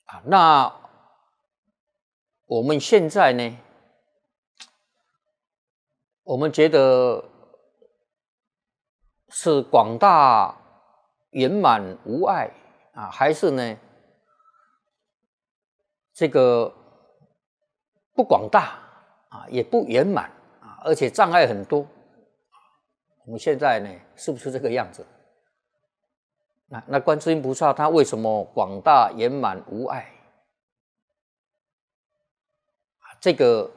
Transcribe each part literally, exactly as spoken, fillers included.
啊，那我们现在呢，我们觉得是广大圆满无碍啊，还是呢这个不广大啊，也不圆满啊，而且障碍很多？我们现在呢，是不是这个样子？那那观世音菩萨他为什么广大圆满无碍？这个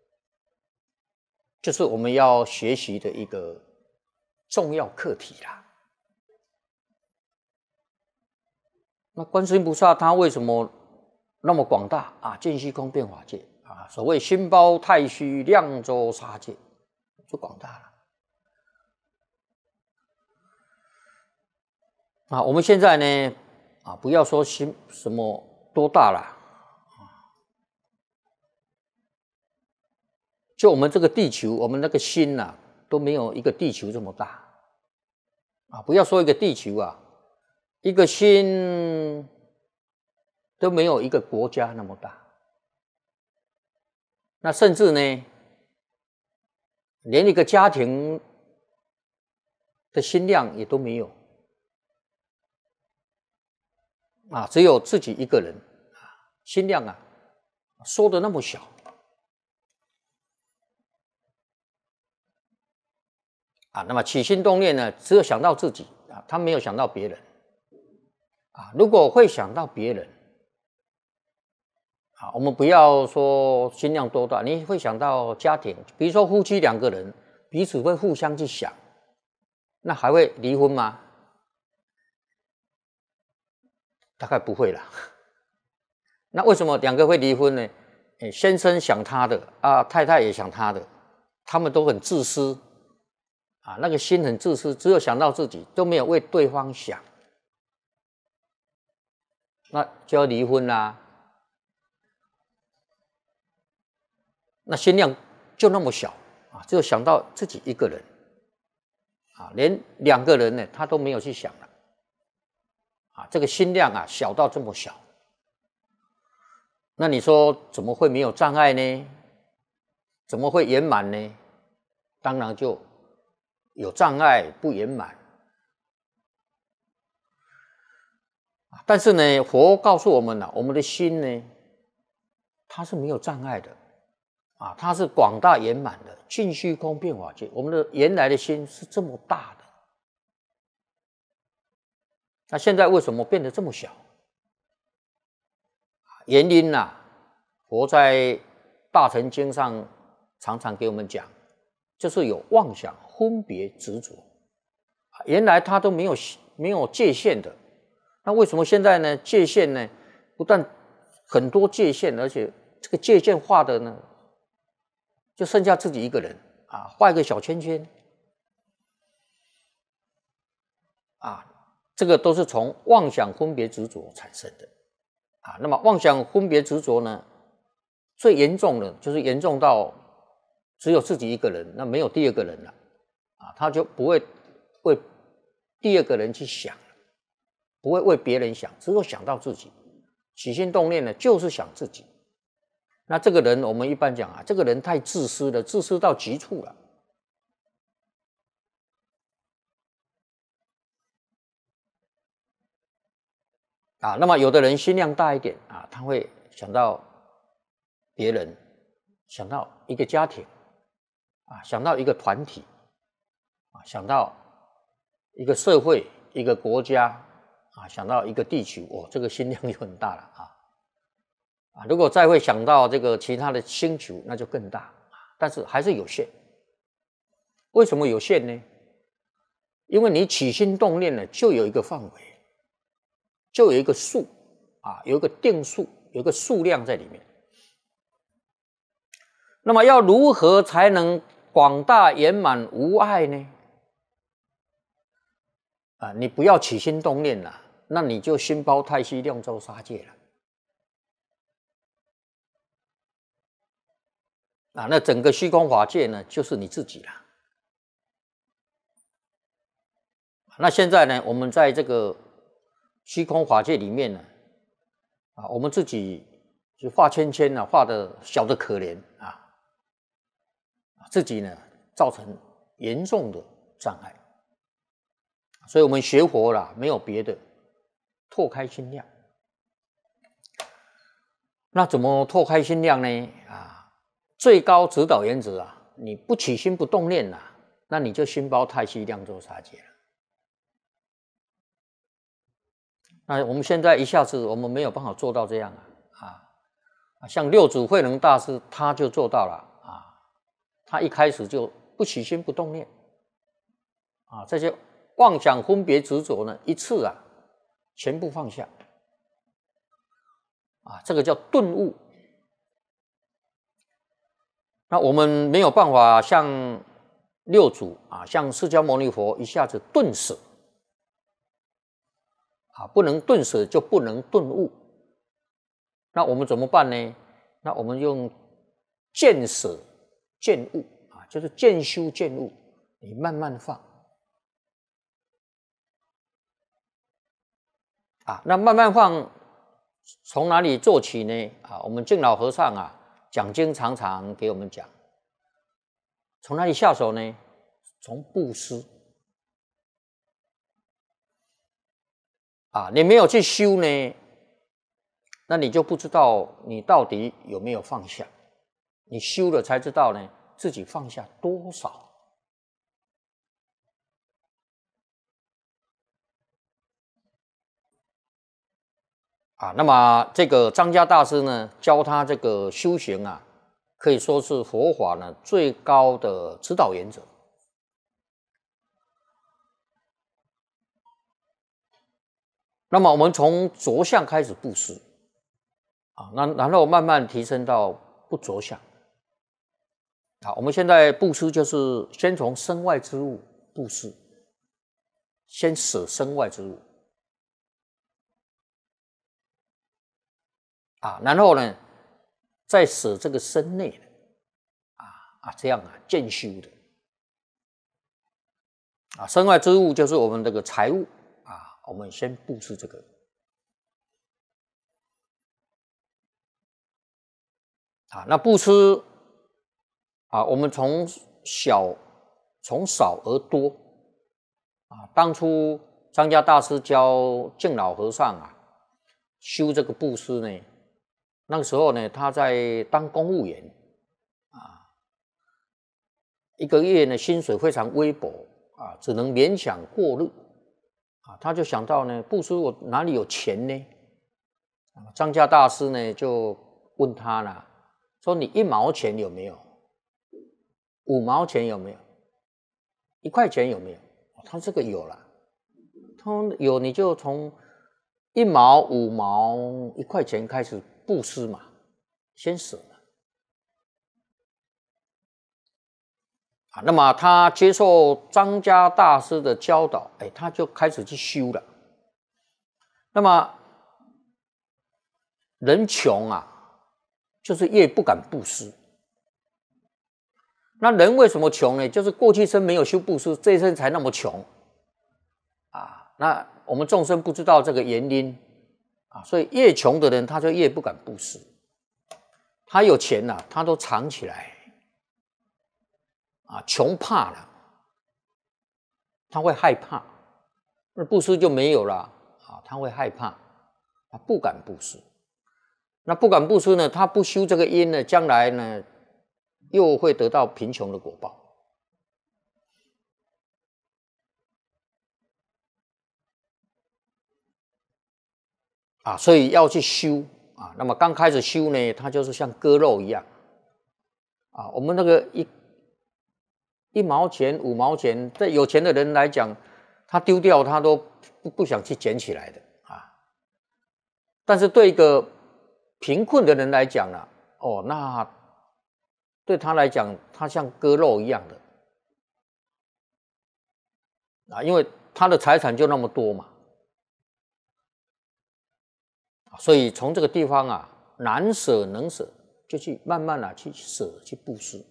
就是我们要学习的一个重要课题啦。那观世音菩萨他为什么那么广大啊？尽虚空遍法界啊，所谓心包太虚，量周沙界，就广大了。啊，我们现在呢，啊，不要说心什么多大了。就我们这个地球，我们那个心呐、啊，都没有一个地球这么大啊！不要说一个地球啊，一个心都没有一个国家那么大。那甚至呢，连一个家庭的心量也都没有啊！只有自己一个人啊，心量啊，缩得那么小。啊，那么起心动念呢，只有想到自己啊，他没有想到别人啊。如果会想到别人啊，我们不要说心量多大，你会想到家庭，比如说夫妻两个人彼此会互相去想，那还会离婚吗？大概不会啦。那为什么两个会离婚呢？先生想他的啊，太太也想他的，他们都很自私。啊，那个心很自私，只有想到自己，都没有为对方想，那就要离婚啦。那心量就那么小啊，只有想到自己一个人啊，连两个人呢，他都没有去想了啊，这个心量啊，小到这么小，那你说怎么会没有障碍呢？怎么会圆满呢？当然就有障碍，不圆满。但是呢，佛告诉我们了、啊，我们的心呢，它是没有障碍的啊，它是广大圆满的，尽虚空遍法界。我们的原来的心是这么大的，那现在为什么变得这么小？原因啊，佛在大乘经上常常给我们讲，就是有妄想、分别、执着。原来它都没有没有界限的，那为什么现在呢？界限呢，不但很多界限，而且这个界限画的呢，就剩下自己一个人啊，画一个小圈圈啊，这个都是从妄想、分别、执着产生的啊。那么妄想、分别、执着呢，最严重的就是严重到只有自己一个人，那没有第二个人了啊，他就不会为第二个人去想，不会为别人想，只有想到自己。起心动念呢，就是想自己。那这个人，我们一般讲啊，这个人太自私了，自私到极处了。啊，那么有的人心量大一点啊，他会想到别人，想到一个家庭，啊，想到一个团体，啊，想到一个社会、一个国家，啊，想到一个地球，哦，这个心量就很大了啊。啊，如果再会想到这个其他的星球，那就更大，但是还是有限。为什么有限呢？因为你起心动念呢，就有一个范围，就有一个数啊，有一个定数，有一个数量在里面。那么要如何才能广大圆满无碍呢？啊，你不要起心动念了，那你就心包太虚，量周沙界了。啊，那整个虚空法界呢，就是你自己了。那现在呢，我们在这个虚空法界里面呢， 啊，我们自己就画圈圈啊，画的小的可怜啊，自己呢造成严重的障碍。所以我们学佛啦，没有别的，拓开心量。那怎么拓开心量呢？啊，最高指导原则啊，你不起心不动念呐，那你就心包太虚，量周杀劫了。那我们现在一下子我们没有办法做到这样啊啊，像六祖慧能大师他就做到了啊，他一开始就不起心不动念啊，这些妄想分别执着呢，一次啊全部放下啊，这个叫顿悟。那我们没有办法像六祖啊，像释迦牟尼佛一下子顿舍啊，不能顿舍就不能顿悟。那我们怎么办呢？那我们用渐舍渐悟啊，就是渐修渐悟，你慢慢放啊。那慢慢放，从哪里做起呢？啊，我们净老和尚啊讲经常常给我们讲，从哪里下手呢？从布施啊，你没有去修呢，那你就不知道你到底有没有放下。你修了才知道呢，自己放下多少。啊，那么这个张家大师呢，教他这个修行啊，可以说是佛法呢最高的指导原则。那么我们从着相开始布施啊，那然后慢慢提升到不着相。好，我们现在布施就是先从身外之物布施，先舍身外之物啊，然后呢，再舍这个身内的啊啊，这样啊渐修的啊，身外之物就是我们这个财物啊，我们先布施这个啊，那布施啊，我们从小从少而多啊。当初张家大师教净老和尚啊修这个布施呢，那个时候呢，他在当公务员啊，一个月呢薪水非常微薄啊，只能勉强过日啊。他就想到呢，布施我哪里有钱呢？张家大师呢就问他了，说你一毛钱有没有？五毛钱有没有？一块钱有没有？他这个有了，他有你就从一毛、五毛、一块钱开始布施嘛，先舍嘛。啊，那么他接受张家大师的教导，哎，他就开始去修了。那么人穷啊，就是越不敢布施。那人为什么穷呢？就是过去生没有修布施，这一生才那么穷啊。那我们众生不知道这个原因啊，所以越穷的人他就越不敢布施。他有钱了、啊，他都藏起来啊，穷怕了，他会害怕，那布施就没有了啊，他会害怕，他不敢布施。那不敢布施呢，他不修这个因呢，将来呢？又会得到贫穷的果报啊，所以要去修啊。那么刚开始修呢，它就是像割肉一样啊。我们那个一一毛钱、五毛钱，对有钱的人来讲，他丢掉他都不不想去捡起来的啊。但是对一个贫困的人来讲呢、啊，哦，那对他来讲，他像割肉一样的啊，因为他的财产就那么多嘛，所以从这个地方啊，难舍能舍，就去慢慢啊去舍去布施。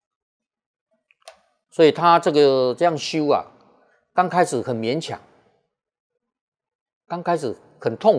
所以他这个这样修啊，刚开始很勉强，刚开始很痛苦。